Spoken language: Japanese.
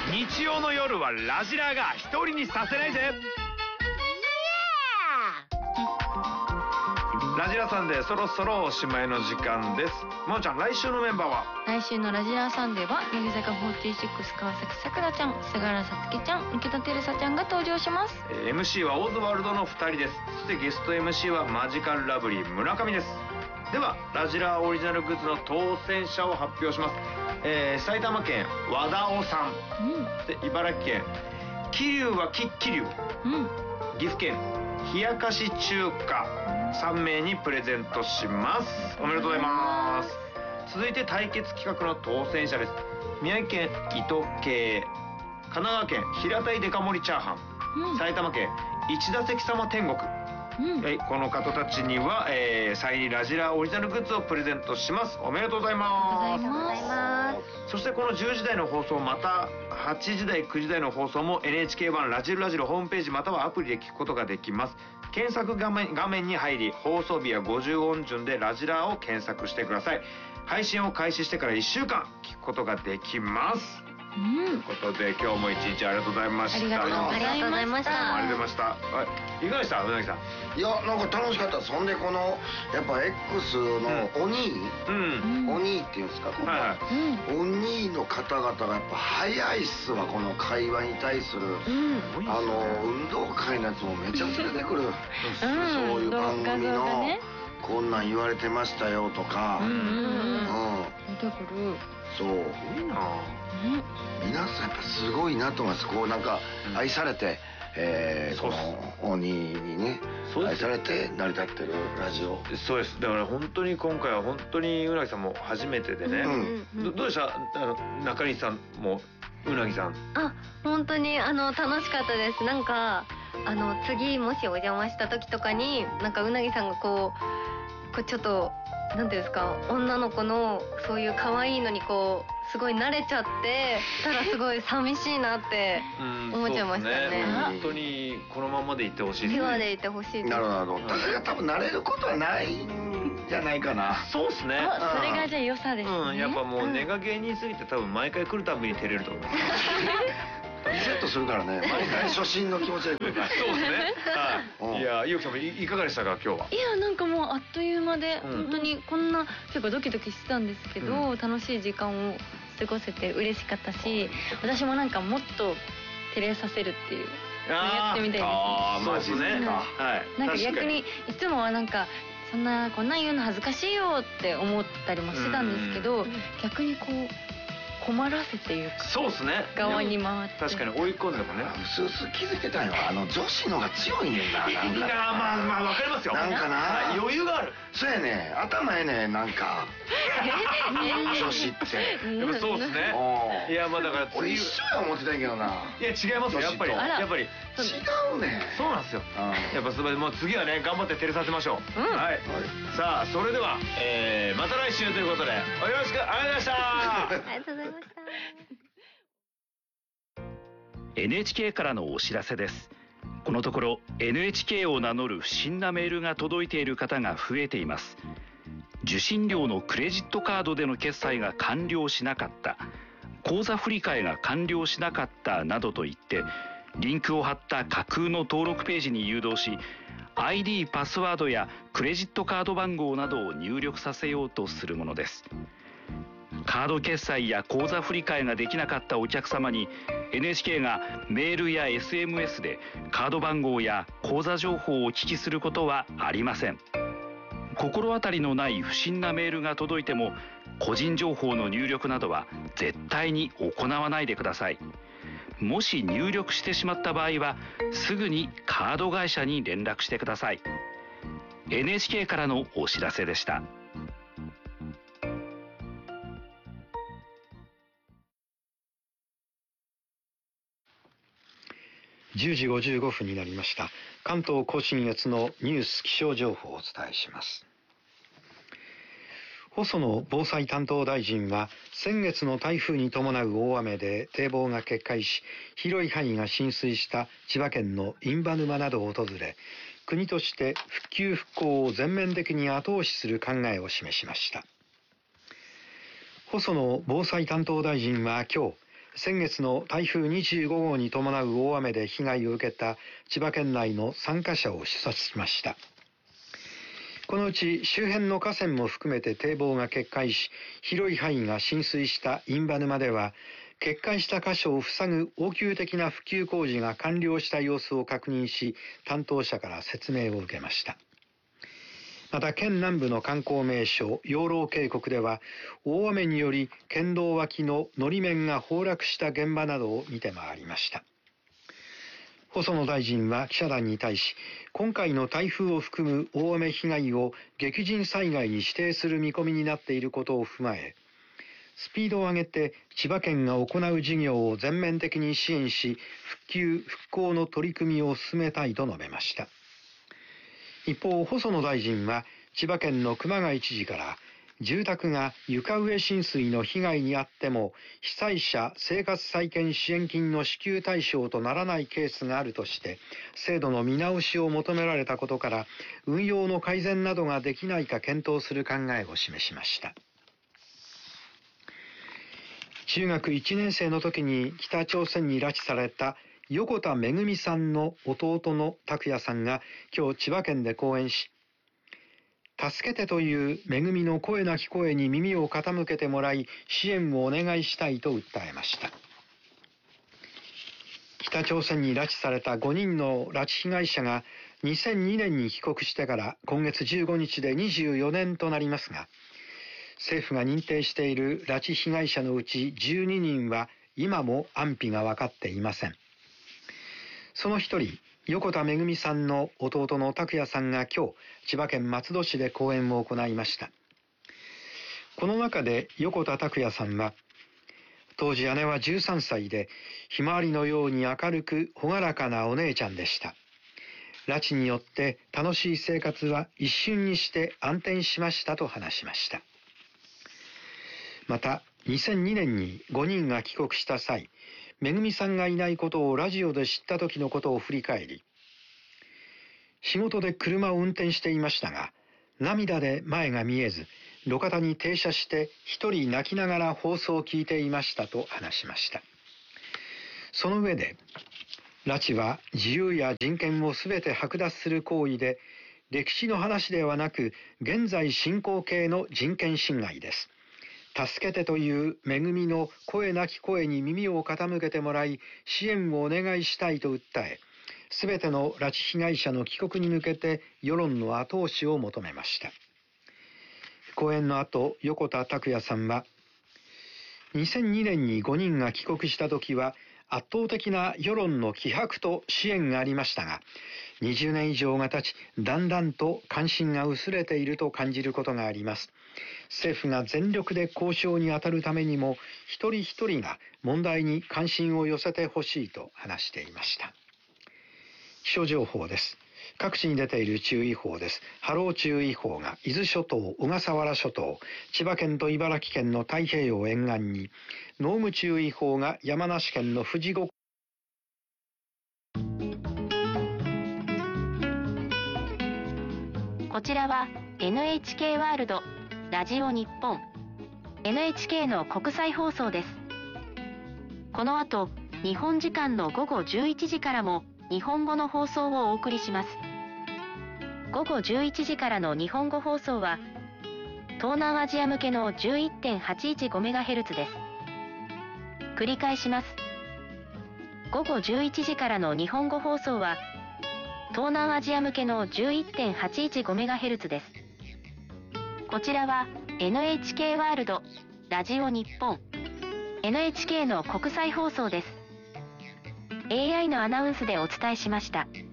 日曜の夜はラジラーが一人にさせないぜ。ラジラサンデーそろそろおしまいの時間です。ももちゃん、来週のメンバーは？ 来週のラジラーサンデーは乃木坂46川崎さくらちゃん、菅原さつきちゃん、池田照紗ちゃんが登場します。 MC はオズワルドの2人です。そしてゲスト MC はマジカルラブリー村上です。ではラジラーオリジナルグッズの当選者を発表します。埼玉県和田尾さん、で茨城県桐生はき桐生、岐阜県冷やかし中華3名にプレゼントします。おめでとうございます。続いて対決企画の当選者です。宮城県糸系、神奈川県平たいデカ盛りチャーハン、埼玉県一打席様天国、この方たちには、サイン入りラジラーオリジナルグッズをプレゼントします。おめでとうございます。そしてこの10時台の放送、また8時台9時台の放送も NHK 版ラジルラジルホームページまたはアプリで聞くことができます。検索画面に入り、放送日や50音順でラジラーを検索してください。配信を開始してから1週間聞くことができます。ということで今日も一日ありがとうございました。 ありがとうございました。 ありがとうございました。いかがでした、うなぎさん？ いや、なんか楽しかった。そんでこのやっぱ X のお兄、お兄っていうんですか、お兄の方々がやっぱ早いっすわ。この会話に対する、運動会のやつもめちゃくちゃ出てくる、そういう番組のこんなん言われてましたよとか、 出てくる。 そう、いいな。皆さんやっぱすごいなと思います。こうなんか愛されて、この鬼にね愛されて成り立ってるラジオ。 そうです。だから本当に今回は本当にうなぎさんも初めてでね、どうでした？中西さんもうなぎさん。 本当に楽しかったです。なんか次もしお邪魔した時とかになんかうなぎさんがこうちょっとなんていうんですか、女の子のそういう可愛いのにこうすごい慣れちゃってたらすごい寂しいなって思っちゃいましたね。 本当にこのままでいってほしいですね。 ピュアでいてほしいです。 なるほど。だから多分慣れることはないんじゃないかな。 そうですね。 それがじゃあ良さですね。 やっぱもう根が芸人すぎて多分毎回来るたびに照れると思います。 リセットするからね、毎回初心の気持ちで来るから。 そうですね。いや、ゆうきさんもいかがでしたか今日は？ いや、なんかもうあっという間で、本当にこんな結構ドキドキしてたんですけど、楽しい時間を過ごせて嬉しかったし、私もなんかもっと照れさせるっていうやってみたいですね。 マジね。 なんか逆にいつもはなんかこんなん言うの恥ずかしいよって思ったりもしてたんですけど、逆にこう困らせていうか、 そうですね、 側に回って確かに追い込んでもね、 うすうす気づいてたんよ。女子のが強いねんな。なんかいや、まあわかりますよ。 なんかな、 余裕がある。 そうやね、頭ええね、なんか女子ってやっぱそうですね。いや、まあだから俺一緒や思ってたんやけどな。 いや違いますよ、やっぱり違うね。 そうなんですよ。やっぱもう次はね頑張って照れさせましょう。はい。さあそれではまた来週ということでよろしくお願いしました。 ありがとうございました。 NHK からのお知らせです。このところ NHK を名乗る不審なメールが届いている方が増えています。受信料のクレジットカードでの決済が完了しなかった、口座振替が完了しなかったなどと言ってリンクを貼った架空の登録ページに誘導し、 ID パスワードやクレジットカード番号などを入力させようとするものです。カード決済や口座振替ができなかったお客様に NHK がメールや SMS でカード番号や口座情報をお聞きすることはありません。心当たりのない不審なメールが届いても個人情報の入力などは絶対に行わないでください。もし入力してしまった場合はすぐにカード会社に連絡してください。 NHK からのお知らせでした。 10時55分になりました。関東甲信越のニュース気象情報をお伝えします。細野防災担当大臣は先月の台風に伴う大雨で堤防が決壊し広い範囲が浸水した千葉県の印旛沼などを訪れ、国として復旧復興を全面的に後押しする考えを示しました。細野防災担当大臣は今日先月の台風25号に伴う大雨で被害を受けた千葉県内の3カ所を視察しました。このうち周辺の河川も含めて堤防が決壊し、広い範囲が浸水した印旛沼では、決壊した箇所を塞ぐ応急的な復旧工事が完了した様子を確認し、担当者から説明を受けました。また県南部の観光名所養老渓谷では、大雨により県道脇ののり面が崩落した現場などを見て回りました。細野大臣は記者団に対し、今回の台風を含む大雨被害を激甚災害に指定する見込みになっていることを踏まえ、スピードを上げて千葉県が行う事業を全面的に支援し、復旧・復興の取り組みを進めたいと述べました。一方、細野大臣は千葉県の熊谷知事から、住宅が床上浸水の被害に遭っても被災者生活再建支援金の支給対象とならないケースがあるとして制度の見直しを求められたことから運用の改善などができないか検討する考えを示しました。中学1年生の時に北朝鮮に拉致された横田めぐみさんの弟の拓也さんが今日千葉県で講演し、助けてというめぐみの声なき声に耳を傾けてもらい支援をお願いしたいと訴えました。北朝鮮に拉致された5人の拉致被害者が2002年に帰国してから今月15日で24年となりますが、政府が認定している拉致被害者のうち12人は今も安否が分かっていません。その一人、横田めぐみさんの弟の拓也さんが今日、千葉県松戸市で講演を行いました。この中で横田拓也さんは、当時姉は13歳で、ひまわりのように明るく朗らかなお姉ちゃんでした。拉致によって楽しい生活は一瞬にして暗転しましたと話しました。また、2002年に5人が帰国した際、めぐみさんがいないことをラジオで知った時のことを振り返り、仕事で車を運転していましたが、涙で前が見えず、路肩に停車して一人泣きながら放送を聞いていましたと話しました。その上で、拉致は自由や人権をすべて剥奪する行為で、歴史の話ではなく、現在進行形の人権侵害です。助けてというめぐみの声なき声に耳を傾けてもらい支援をお願いしたいと訴え、すべての拉致被害者の帰国に向けて世論の後押しを求めました。講演の後、横田拓也さんは、2002年に5人が帰国した時は圧倒的な世論の気迫と支援がありましたが、20年以上が経ち、だんだんと関心が薄れていると感じることがあります。政府が全力で交渉に当たるためにも、一人一人が問題に関心を寄せてほしいと話していました。気象情報です。各地に出ている注意報です。波浪注意報が伊豆諸島、小笠原諸島、千葉県と茨城県の太平洋沿岸に、濃霧注意報が山梨県の富士五湖。 こちらは NHK ワールドラジオ日本 NHK の国際放送です。この後、日本時間の午後11時からも日本語の放送をお送りします。午後11時からの日本語放送は東南アジア向けの 11.815MHz です。繰り返します。午後11時からの日本語放送は東南アジア向けの 11.815MHz です。こちらは NHK ワールドラジオ日本 NHK の国際放送です。AI のアナウンスでお伝えしました。